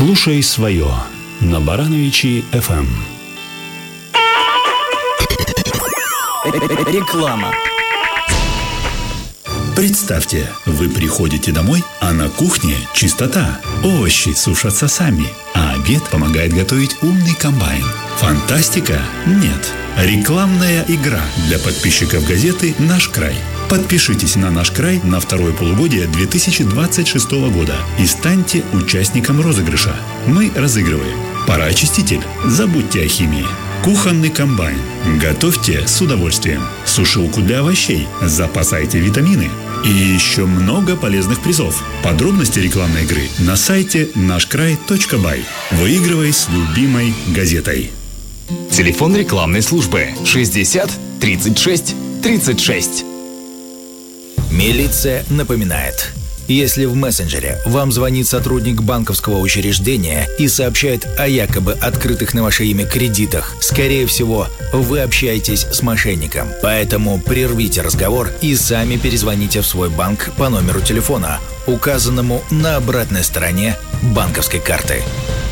Слушай свое на Барановичи FM. Реклама. Представьте, вы приходите домой, а на кухне чистота. Овощи сушатся сами, а обед помогает готовить умный комбайн. Фантастика? Нет. Рекламная игра для подписчиков газеты «Наш край». Подпишитесь на «Наш край» на второе полугодие 2026 года и станьте участником розыгрыша. Мы разыгрываем пароочиститель, забудьте о химии, кухонный комбайн, готовьте с удовольствием, сушилку для овощей, запасайте витамины и еще много полезных призов. Подробности рекламной игры на сайте нашкрай.бай. Выигрывай с любимой газетой. Телефон рекламной службы 60 36 36. Милиция напоминает. Если в мессенджере вам звонит сотрудник банковского учреждения и сообщает о якобы открытых на ваше имя кредитах, скорее всего, вы общаетесь с мошенником. Поэтому прервите разговор и сами перезвоните в свой банк по номеру телефона, указанному на обратной стороне банковской карты.